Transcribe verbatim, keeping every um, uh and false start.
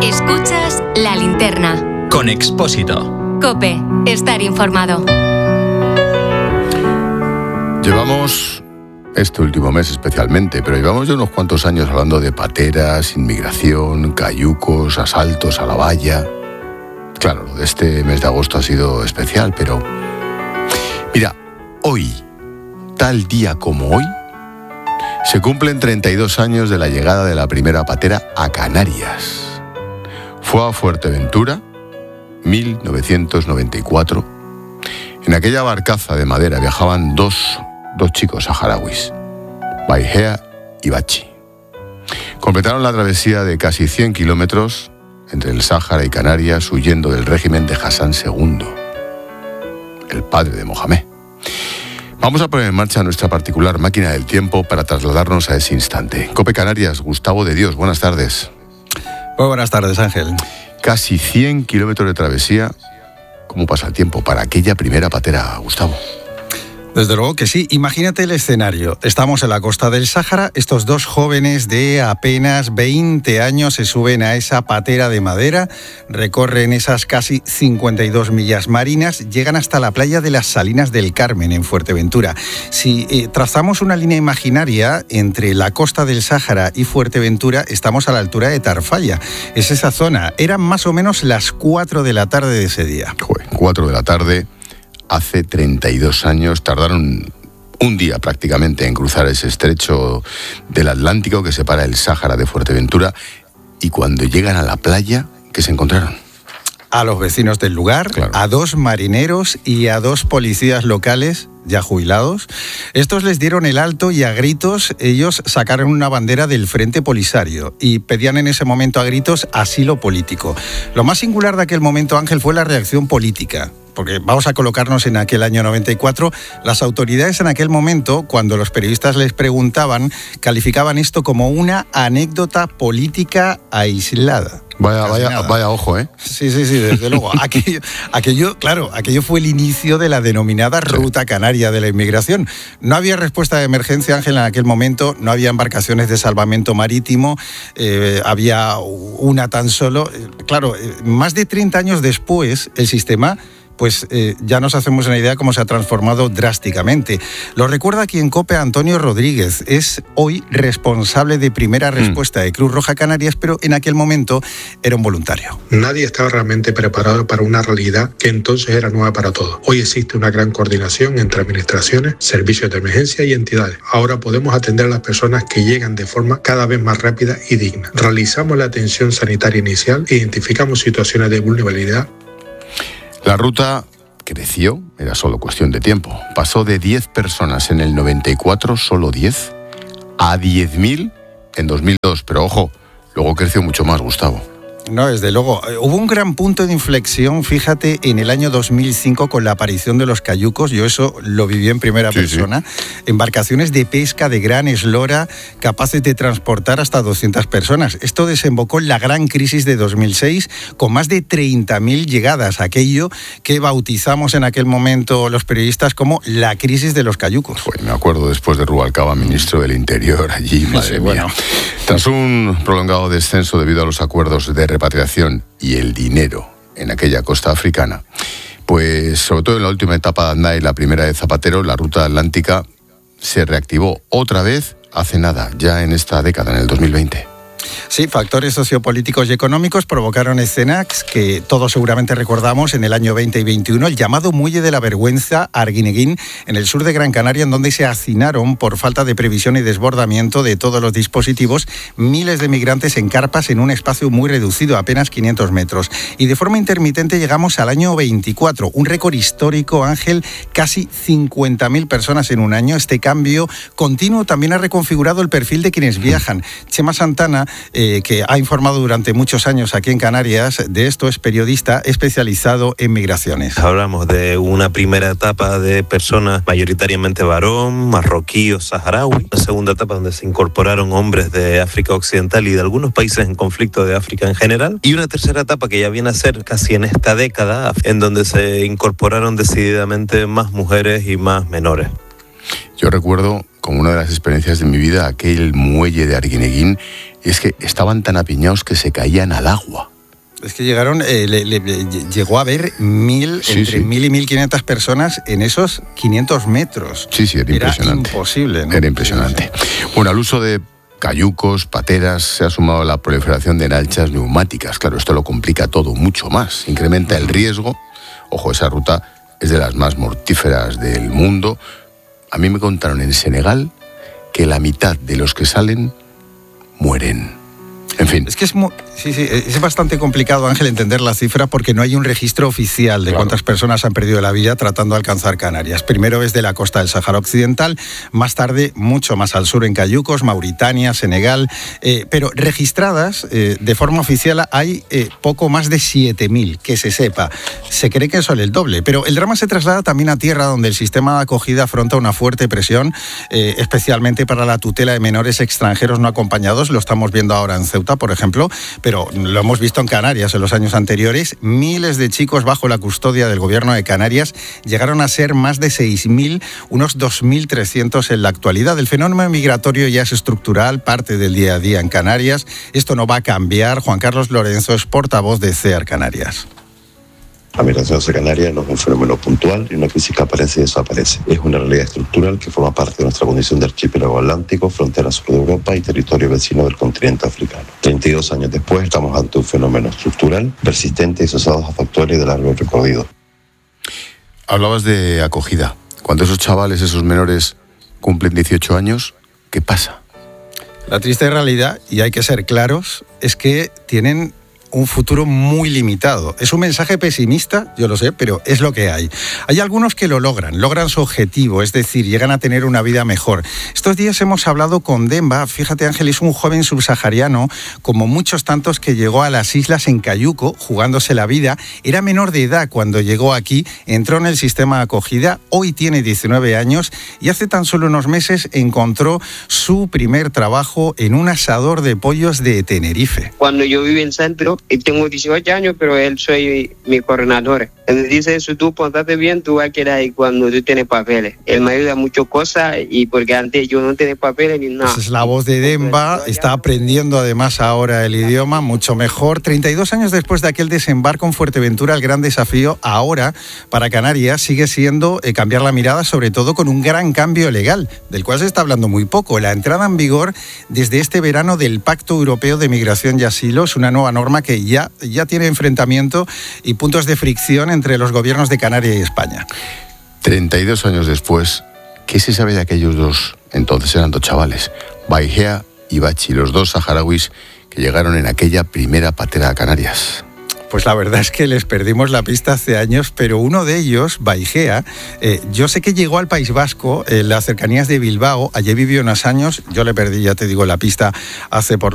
Escuchas La Linterna. Con Expósito. COPE. Estar informado. Llevamos, este último mes especialmente, pero llevamos ya unos cuantos años hablando de pateras, inmigración, cayucos, asaltos a la valla. Claro, lo de este mes de agosto ha sido especial, pero... Mira, hoy, tal día como hoy, se cumplen treinta y dos años de la llegada de la primera patera a Canarias. Fue a Fuerteventura, mil novecientos noventa y cuatro. En aquella barcaza de madera viajaban dos, dos chicos saharauis, Baihea y Bachi. Completaron la travesía de casi cien kilómetros entre el Sáhara y Canarias, huyendo del régimen de Hassan segundo, el padre de Mohamed. Vamos a poner en marcha nuestra particular máquina del tiempo para trasladarnos a ese instante. COPE Canarias, Gustavo de Dios, buenas tardes. Muy buenas tardes, Ángel. Casi cien kilómetros de travesía. ¿Cómo pasa el tiempo para aquella primera patera, Gustavo? Desde luego que sí. Imagínate el escenario. Estamos en la costa del Sáhara. Estos dos jóvenes de apenas veinte años se suben a esa patera de madera, recorren esas casi cincuenta y dos millas marinas, llegan hasta la playa de las Salinas del Carmen, en Fuerteventura. Si eh, trazamos una línea imaginaria entre la costa del Sáhara y Fuerteventura, estamos a la altura de Tarfaya. Es esa zona. Eran más o menos las cuatro de la tarde de ese día. Joder, cuatro de la tarde... Hace treinta y dos años, tardaron un día prácticamente en cruzar ese estrecho del Atlántico que separa el Sáhara de Fuerteventura, y cuando llegan a la playa, ¿qué se encontraron? A los vecinos del lugar, claro. A dos marineros y a dos policías locales ya jubilados. Estos les dieron el alto y a gritos ellos sacaron una bandera del Frente Polisario y pedían en ese momento a gritos asilo político. Lo más singular de aquel momento, Ángel, fue la reacción política. Porque vamos a colocarnos en aquel año noventa y cuatro, las autoridades en aquel momento, cuando los periodistas les preguntaban, calificaban esto como una anécdota política aislada. Vaya, vaya, vaya ojo, ¿eh? Sí, sí, sí, desde luego. Aquello, aquello, claro, aquello fue el inicio de la denominada Ruta Canaria de la Inmigración. No había respuesta de emergencia, Ángel, en aquel momento, no había embarcaciones de salvamento marítimo, eh, había una tan solo. Claro, más de treinta años después, el sistema... pues eh, ya nos hacemos una idea cómo se ha transformado drásticamente. Lo recuerda aquí en COPE Antonio Rodríguez. Es hoy responsable de primera respuesta mm. de Cruz Roja Canarias, pero en aquel momento era un voluntario. Nadie estaba realmente preparado para una realidad que entonces era nueva para todos. Hoy existe una gran coordinación entre administraciones, servicios de emergencia y entidades. Ahora podemos atender a las personas que llegan de forma cada vez más rápida y digna. Realizamos la atención sanitaria inicial e identificamos situaciones de vulnerabilidad. La ruta creció, era solo cuestión de tiempo. Pasó de diez personas en el noventa y cuatro, solo diez, a diez mil en dos mil dos. Pero ojo, luego creció mucho más, Gustavo. No, desde luego. Hubo un gran punto de inflexión, fíjate, en el año dos mil cinco con la aparición de los cayucos. Yo eso lo viví en primera sí, persona. Sí. Embarcaciones de pesca de gran eslora capaces de transportar hasta doscientas personas. Esto desembocó en la gran crisis de dos mil seis con más de treinta mil llegadas. Aquello que bautizamos en aquel momento los periodistas como la crisis de los cayucos. Pues me acuerdo después de Rubalcaba, ministro del Interior, allí, madre sí, mía. Bueno. Tras un prolongado descenso debido a los acuerdos de repatriación y el dinero en aquella costa africana, pues sobre todo en la última etapa de Anda y la primera de Zapatero, la ruta atlántica se reactivó otra vez hace nada, ya en esta década, en el dos mil veinte. Sí, factores sociopolíticos y económicos provocaron escenas que todos seguramente recordamos en el año veinte y veintiuno, el llamado Muelle de la Vergüenza, Arguineguín, en el sur de Gran Canaria, en donde se hacinaron, por falta de previsión y desbordamiento de todos los dispositivos, miles de migrantes en carpas en un espacio muy reducido, apenas quinientos metros. Y de forma intermitente llegamos al año veinticuatro, un récord histórico, Ángel, casi cincuenta mil personas en un año. Este cambio continuo también ha reconfigurado el perfil de quienes viajan. Chema Santana, Eh, que ha informado durante muchos años aquí en Canarias de esto, es periodista especializado en migraciones. Hablamos de una primera etapa de personas mayoritariamente varón, marroquí o saharaui, una segunda etapa donde se incorporaron hombres de África Occidental y de algunos países en conflicto de África en general, y una tercera etapa que ya viene a ser casi en esta década, en donde se incorporaron decididamente más mujeres y más menores. Yo recuerdo como una de las experiencias de mi vida aquel muelle de Arguineguín, y es que estaban tan apiñados que se caían al agua. Es que llegaron, eh, le, le, llegó a haber mil, sí, entre sí. mil y mil quinientas personas en esos quinientos metros. Sí, sí, era, era impresionante. imposible, ¿no? Era impresionante. Bueno, al uso de cayucos, pateras, se ha sumado la proliferación de lanchas neumáticas. Claro, esto lo complica todo mucho más. Incrementa el riesgo. Ojo, esa ruta es de las más mortíferas del mundo. A mí me contaron en Senegal que la mitad de los que salen mueren. En fin. Es que es, muy, sí, sí, es bastante complicado, Ángel, entender la cifra porque no hay un registro oficial de claro. cuántas personas han perdido la vida tratando de alcanzar Canarias. Primero es de la costa del Sáhara Occidental, más tarde mucho más al sur en cayucos, Mauritania, Senegal, eh, pero registradas eh, de forma oficial hay eh, poco más de siete mil, que se sepa. Se cree que son el doble, pero el drama se traslada también a tierra donde el sistema de acogida afronta una fuerte presión, eh, especialmente para la tutela de menores extranjeros no acompañados. Lo estamos viendo ahora en Ceuta, por ejemplo, pero lo hemos visto en Canarias en los años anteriores. Miles de chicos bajo la custodia del gobierno de Canarias llegaron a ser más de seis mil, unos dos mil trescientos en la actualidad. El fenómeno migratorio ya es estructural, parte del día a día en Canarias. Esto no va a cambiar. Juan Carlos Lorenzo es portavoz de CEAR Canarias. La migración hacia Canarias no es un fenómeno puntual y una crisis que aparece y desaparece. Es una realidad estructural que forma parte de nuestra condición de archipiélago atlántico, frontera sur de Europa y territorio vecino del continente africano. treinta y dos años después estamos ante un fenómeno estructural, persistente y asociado a factores de largo recorrido. Hablabas de acogida. Cuando esos chavales, esos menores, cumplen dieciocho años, ¿qué pasa? La triste realidad, y hay que ser claros, es que tienen un futuro muy limitado. Es un mensaje pesimista, yo lo sé, pero es lo que hay. Hay algunos que lo logran, logran su objetivo, es decir, llegan a tener una vida mejor. Estos días hemos hablado con Demba, fíjate Ángel, es un joven subsahariano, como muchos tantos que llegó a las islas en cayuco, jugándose la vida. Era menor de edad cuando llegó aquí, entró en el sistema de acogida, hoy tiene diecinueve años y hace tan solo unos meses encontró su primer trabajo en un asador de pollos de Tenerife. Cuando yo viví en centro, tengo dieciocho años, pero él soy mi coordinador. Él me dice eso, tú pontate bien, tú vas a quedar ahí cuando tú tienes papeles. Él me ayuda muchas cosas y porque antes yo no tenía papeles ni nada. Esa es la voz de Demba, está aprendiendo además ahora el idioma mucho mejor. treinta y dos años después de aquel desembarco en Fuerteventura, el gran desafío ahora para Canarias sigue siendo eh, cambiar la mirada, sobre todo con un gran cambio legal, del cual se está hablando muy poco. La entrada en vigor desde este verano del Pacto Europeo de Migración y Asilo es una nueva norma que ya, ya tiene enfrentamiento y puntos de fricción entre los gobiernos de Canarias y España. treinta y dos años después, ¿qué se sabe de aquellos dos? Entonces eran dos chavales, Baigea y Bachi, los dos saharauis que llegaron en aquella primera patera a Canarias. Pues la verdad es que les perdimos la pista hace años, pero uno de ellos, Baigea, eh, yo sé que llegó al País Vasco, en las cercanías de Bilbao, allí vivió unos años, yo le perdí, ya te digo, la pista hace por